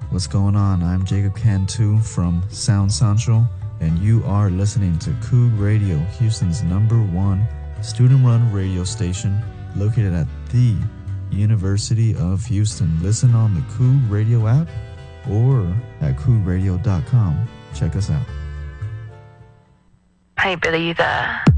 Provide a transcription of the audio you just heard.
What's going on? I'm Jacob Cantu from Sound Central, and you are listening to Coog Radio, Houston's #1 student-run radio station located at the University of Houston. Listen on the Coog Radio app or at coogradio.com. Check us out. Hey, Billy, you there?